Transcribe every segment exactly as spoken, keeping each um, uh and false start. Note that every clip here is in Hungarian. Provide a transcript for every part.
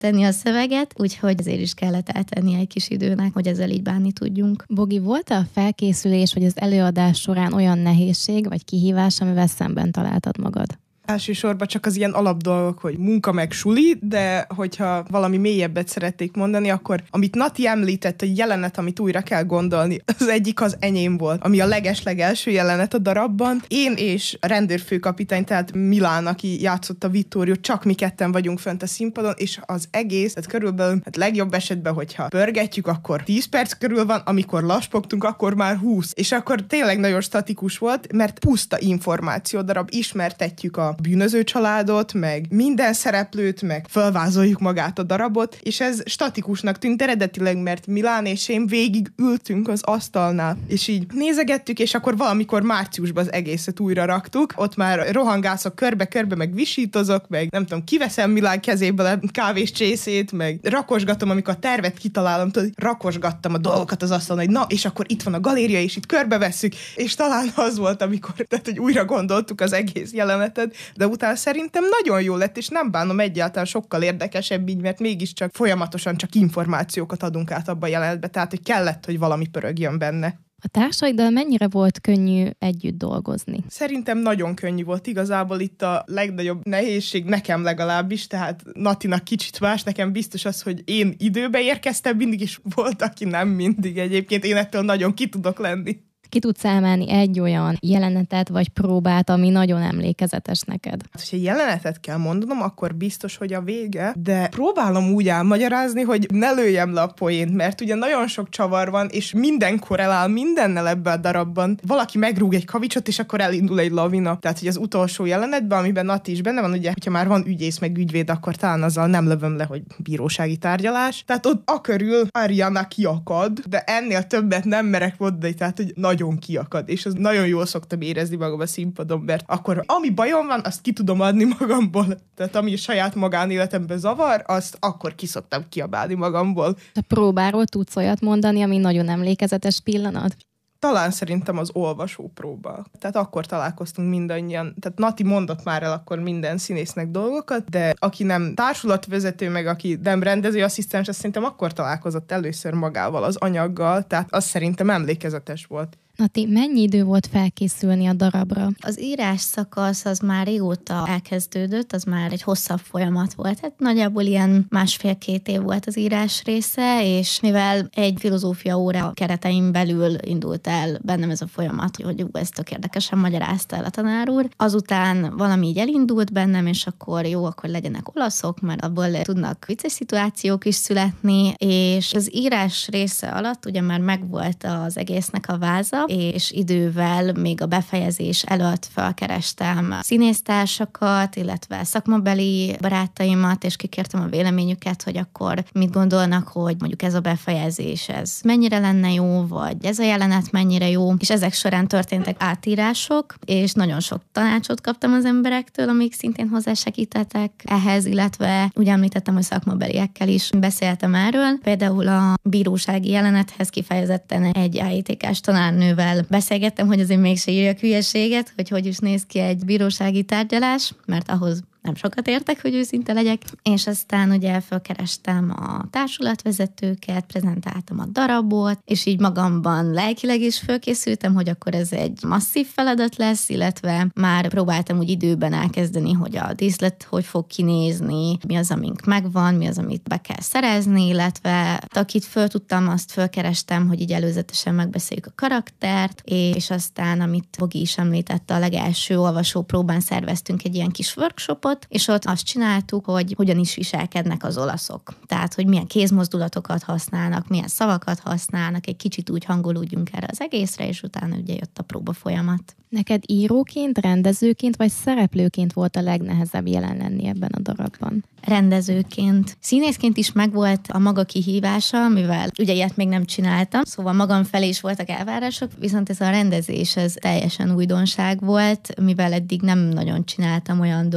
tenni a szöveget, úgyhogy ezért is kellett eltenni egy kis időnek, hogy ezzel így bánni tudjunk. Bogi, volt a felkészülés vagy az előadás során olyan nehézség vagy kihívás, amivel szemben találtad magad? Elsősorban csak az ilyen alapdolgok, hogy munka meg suli, de hogyha valami mélyebbet szerették mondani, akkor amit Nati említett, a jelenet, amit újra kell gondolni, az egyik az enyém volt, ami a legeslegelső jelenet a darabban. Én és a rendőrfőkapitány, tehát Milán, aki játszott a Vittóriót, csak mi ketten vagyunk fönt a színpadon, és az egész, tehát körülbelül, hát legjobb esetben, hogyha pörgetjük, akkor tíz perc körül van, amikor laspogtunk, akkor már húsz. És akkor tényleg nagyon statikus volt, mert puszta információ darab, ismertetjük a bűnöző családot, meg minden szereplőt, meg felvázoljuk magát a darabot, és ez statikusnak tűnt eredetileg, mert Milán és én végig ültünk az asztalnál, és így nézegettük, és akkor valamikor márciusban az egészet újra raktuk, ott már rohangászok körbe-körbe, meg visítozok, meg nem tudom, kiveszem Milán kezéből a kávés csészét, meg rakosgatom, amikor a tervet kitalálom, tudod, rakosgattam a dolgokat az asztalon, hogy na, és akkor itt van a galéria, és itt körbevesszük, és talán az volt, amikor, tehát, hogy újra gondoltuk az egész jelenetet, de utána szerintem nagyon jó lett, és nem bánom egyáltalán, sokkal érdekesebb így, mert mégiscsak folyamatosan csak információkat adunk át abba a jelenetbe, tehát hogy kellett, hogy valami pörögjön benne. A társaiddal mennyire volt könnyű együtt dolgozni? Szerintem nagyon könnyű volt. Igazából itt a legnagyobb nehézség nekem legalábbis, tehát Natinak kicsit más, nekem biztos az, hogy én időbe érkeztem, mindig is volt, aki nem mindig egyébként. Én ettől nagyon ki tudok lenni. Ki tudsz emelni egy olyan jelenetet vagy próbát, ami nagyon emlékezetes neked? Hát, hogyha jelenetet kell mondanom, akkor biztos, hogy a vége, de próbálom úgy elmagyarázni, hogy ne lőjem le a poént, mert ugye nagyon sok csavar van, és minden korrelál mindennel ebben a darabban. Valaki megrúg egy kavicsot, és akkor elindul egy lavina. Tehát, hogy az utolsó jelenetben, amiben Nati is benne van, ugye, hogyha már van ügyész meg ügyvéd, akkor talán azzal nem lövöm le, hogy bírósági tárgyalás. Tehát ott akörül Ariana kiakad, de ennél többet nem merek mondani, tehát, hogy nagyon kiakad, és az nagyon jól szoktam érezni magam a színpadon, mert akkor ami bajom van, azt ki tudom adni magamból. Tehát ami a saját magánéletemben zavar, azt akkor ki szoktam kiabálni magamból. A próbáról tudsz olyat mondani, ami nagyon emlékezetes pillanat? Talán szerintem az olvasó próba. Tehát akkor találkoztunk mindannyian. Tehát Nati mondott már el akkor minden színésznek dolgokat, de aki nem társulatvezető, meg aki nem rendezőasszisztens, azt szerintem akkor találkozott először magával, az anyaggal, tehát az szerintem emlékezetes volt. Nati, mennyi idő volt felkészülni a darabra? Az írás szakasz az már régóta elkezdődött, az már egy hosszabb folyamat volt. Hát nagyjából ilyen másfél-két év volt az írás része, és mivel egy filozófia óra keretein belül indult el bennem ez a folyamat, hogy ezt tök érdekesen magyarázta el a tanár úr. Azután valami így elindult bennem, és akkor jó, akkor legyenek olaszok, mert abból tudnak vicces szituációk is születni, és az írás része alatt ugye már megvolt az egésznek a váza, és idővel még a befejezés előtt felkerestem színésztársakat, illetve szakmabeli barátaimat, és kikértem a véleményüket, hogy akkor mit gondolnak, hogy mondjuk ez a befejezés, ez mennyire lenne jó, vagy ez a jelenet mennyire jó, és ezek során történtek átírások, és nagyon sok tanácsot kaptam az emberektől, amik szintén hozzásegítettek ehhez, illetve úgy említettem, hogy szakmabeliekkel is beszéltem erről. Például a bírósági jelenethez kifejezetten egy á i té ká-s tanárnő beszélgettem, hogy azért mégse írjak hülyeséget, hogy hogy is néz ki egy bírósági tárgyalás, mert ahhoz nem sokat értek, hogy őszinte legyek, és aztán ugye felkerestem a társulatvezetőket, prezentáltam a darabot, és így magamban lelkileg is fölkészültem, hogy akkor ez egy masszív feladat lesz, illetve már próbáltam úgy időben elkezdeni, hogy a díszlet hogy fog kinézni, mi az, amink megvan, mi az, amit be kell szerezni, illetve akit föl tudtam, azt fölkerestem, hogy így előzetesen megbeszéljük a karaktert, és aztán, amit Bogi is említette, a legelső olvasópróbán szerveztünk egy ilyen kis workshopot, és ott azt csináltuk, hogy hogyan is viselkednek az olaszok. Tehát, hogy milyen kézmozdulatokat használnak, milyen szavakat használnak, egy kicsit úgy hangolódjunk erre az egészre, és utána ugye jött a próba folyamat. Neked íróként, rendezőként vagy szereplőként volt a legnehezebb jelen lenni ebben a darabban? Rendezőként. Színészként is megvolt a maga kihívása, mivel ugye ilyet még nem csináltam, szóval magam felé is voltak elvárások, viszont ez a rendezés, ez teljesen újdonság volt, mivel eddig nem nagyon csináltam olyan dolgot,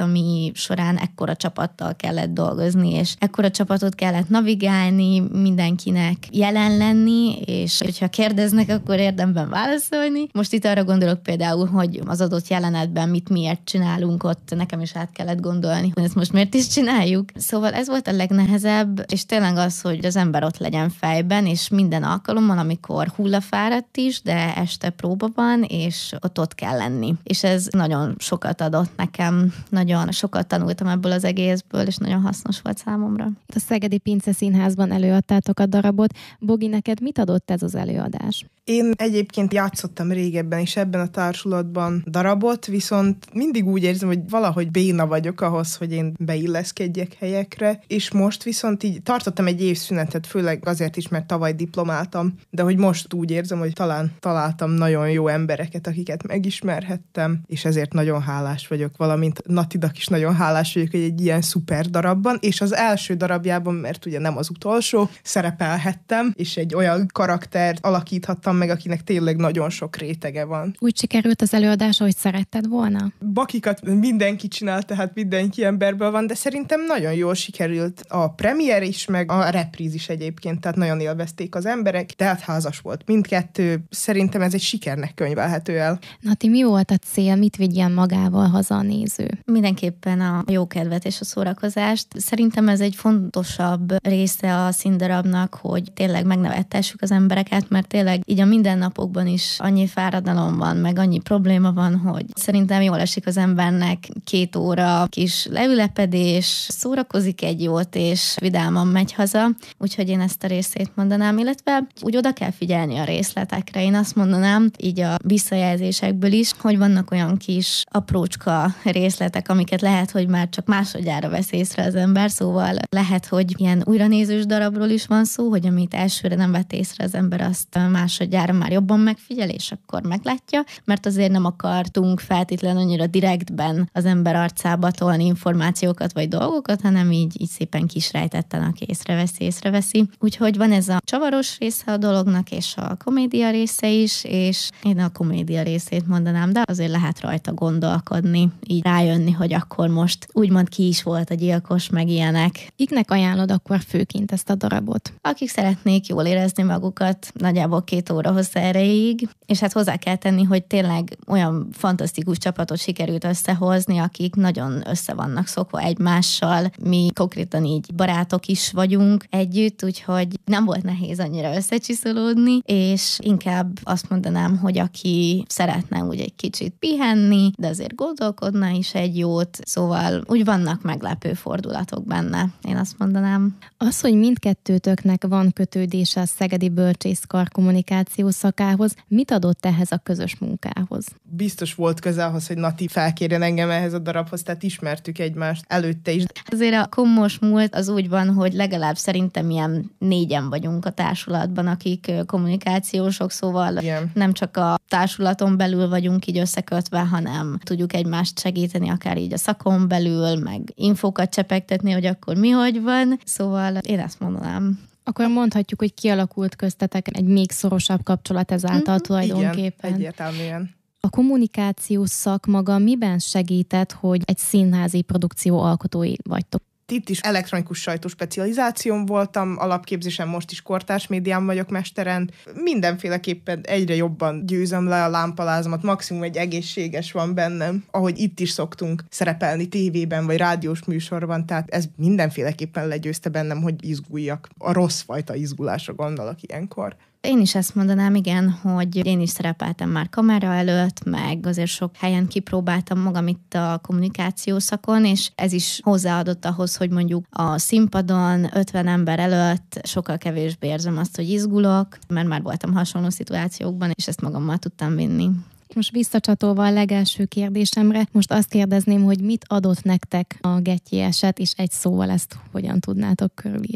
ami során ekkora csapattal kellett dolgozni, és ekkora csapatot kellett navigálni, mindenkinek jelen lenni, és hogyha kérdeznek, akkor érdemben válaszolni. Most itt arra gondolok például, hogy az adott jelenetben mit miért csinálunk, ott nekem is át kellett gondolni, hogy ezt most miért is csináljuk. Szóval ez volt a legnehezebb, és tényleg az, hogy az ember ott legyen fejben, és minden alkalommal, amikor hullafáradt is, de este próba van, és ott ott kell lenni. És ez nagyon sokat adott nekem, nagyon sokat tanultam ebből az egészből, és nagyon hasznos volt számomra. A Szegedi Pince Színházban előadtátok a darabot. Bogi, neked mit adott ez az előadás? Én egyébként játszottam régebben is ebben a társulatban darabot, viszont mindig úgy érzem, hogy valahogy béna vagyok ahhoz, hogy én beilleszkedjek helyekre, és most viszont így tartottam egy évszünetet, főleg azért is, mert tavaly diplomáltam, de hogy most úgy érzem, hogy talán találtam nagyon jó embereket, akiket megismerhettem, és ezért nagyon hálás vagyok, valamint Natidak is nagyon hálás vagyok, hogy egy ilyen szuper darabban, és az első darabjában, mert ugye nem az utolsó, szerepelhettem, és egy olyan karaktert alakíthattam meg, akinek tényleg nagyon sok rétege van. Úgy sikerült az előadás, ahogy szeretted volna? Bakikat mindenki csinál, tehát mindenki emberből van, de szerintem nagyon jól sikerült a premier is, meg a repríz is egyébként, tehát nagyon élvezték az emberek, tehát házas volt mindkettő. Szerintem ez egy sikernek könyvelhető el. Nati, mi volt a cél? Mit vigyen magával haza a néző? Mindenképpen a jókedvet és a szórakozást. Szerintem ez egy fontosabb része a színdarabnak, hogy tényleg megnevettessük az embereket, mert tényleg így a mindennapokban is annyi fáradalom van, meg annyi probléma van, hogy szerintem jól esik az embernek két óra kis leülepedés, szórakozik egy jót, és vidáman megy haza. Úgyhogy én ezt a részét mondanám, illetve úgy oda kell figyelni a részletekre. Én azt mondanám, így a visszajelzésekből is, hogy vannak olyan kis aprócska részletek, amiket lehet, hogy már csak másodjára vesz észre az ember, szóval lehet, hogy ilyen újranézős darabról is van szó, hogy amit elsőre nem vett észre az ember, azt másodjára már jobban megfigyel, és akkor meglátja, mert azért nem akartunk feltétlenül annyira direktben az ember arcába tolni információkat vagy dolgokat, hanem így, így szépen kisrejtetten, aki észreveszi, észreveszi. Úgyhogy van ez a csavaros része a dolognak, és a komédia része is, és én a komédia részét mondanám, de azért lehet rajta gondolkodni, így rájönni, hogy akkor most úgymond ki is volt a gyilkos, meg ilyenek. Kiknek ajánlod akkor főként ezt a darabot? Akik szeretnék jól érezni magukat, nagyjából két óra hossza erejéig, és hát hozzá kell tenni, hogy tényleg olyan fantasztikus csapatot sikerült összehozni, akik nagyon össze vannak szokva egymással. Mi konkrétan így barátok is vagyunk együtt, úgyhogy nem volt nehéz annyira összecsiszolódni, és inkább azt mondanám, hogy aki szeretne úgy egy kicsit pihenni, de azért gondolkodna is egy jót, szóval úgy vannak meglepő fordulatok benne, én azt mondanám. Az, hogy mindkettőtöknek van kötődése a Szegedi Bölcsészkar kommunikáció szakához, mit adott ehhez a közös munkához? Biztos volt köze ahhoz, hogy Nati felkérjen engem ehhez a darabhoz, tehát ismertük egymást előtte is. Azért a kommos múlt az úgy van, hogy legalább szerintem ilyen négyen vagyunk a társulatban, akik kommunikációsok, szóval igen. Nem csak a társulaton belül vagyunk így összekötve, hanem tudjuk egymást segíteni, akár így a szakon belül, meg infókat csepegtetni, hogy akkor mi hogy van. Szóval én ezt mondanám. Akkor mondhatjuk, hogy kialakult köztetek egy még szorosabb kapcsolat ezáltal mm-hmm. tulajdonképpen. Igen, egyértelműen. A kommunikáció szak maga miben segített, hogy egy színházi produkció alkotói vagytok? Itt is elektronikus sajtó specializációm voltam, alapképzésen most is kortárs médián vagyok mesteren. Mindenféleképpen egyre jobban győzöm le a lámpalázomat, maximum egy egészséges van bennem, ahogy itt is szoktunk szerepelni tévében vagy rádiós műsorban, tehát ez mindenféleképpen legyőzte bennem, hogy izguljak. A rossz fajta izgulásra gondolok ilyenkor. Én is ezt mondanám, igen, hogy én is szerepeltem már kamera előtt, meg azért sok helyen kipróbáltam magam itt a kommunikáció szakon, és ez is hozzáadott ahhoz, hogy mondjuk a színpadon ötven ember előtt sokkal kevésbé érzem azt, hogy izgulok, mert már voltam hasonló szituációkban, és ezt magammal tudtam vinni. Most visszacsatolva a legelső kérdésemre, most azt kérdezném, hogy mit adott nektek a Getty eset, és egy szóval ezt hogyan tudnátok körülírni?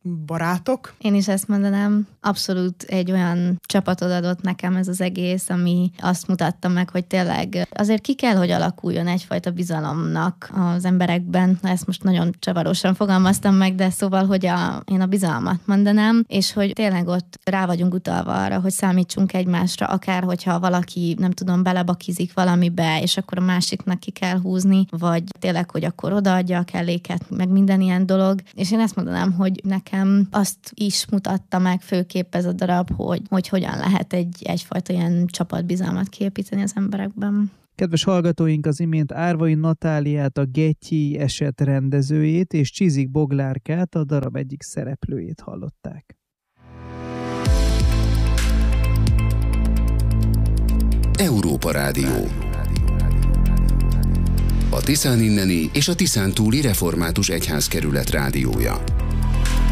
barátok. Én is ezt mondanám. Abszolút egy olyan csapatot adott nekem ez az egész, ami azt mutatta meg, hogy tényleg azért ki kell, hogy alakuljon egyfajta bizalomnak az emberekben. Ezt most nagyon csavarosan fogalmaztam meg, de szóval, hogy a, én a bizalmat mondanám, és hogy tényleg ott rá vagyunk utalva arra, hogy számítsunk egymásra, akár hogyha valaki, nem tudom, belebakizik valamibe, és akkor a másiknak ki kell húzni, vagy tényleg, hogy akkor odaadja a kelléket, meg minden ilyen dolog. És én ezt mondanám, hogy nekem azt is mutatta meg főképp ez a darab, hogy, hogy hogyan lehet egy, egyfajta ilyen csapatbizalmat kiépíteni az emberekben. Kedves hallgatóink, az imént Árvai Natáliát, a Gettyei eset rendezőjét, és Csizik Boglárkát, a darab egyik szereplőjét hallották. Európa Rádió. A Tiszán inneni és a Tiszán túli református egyházkerület rádiója.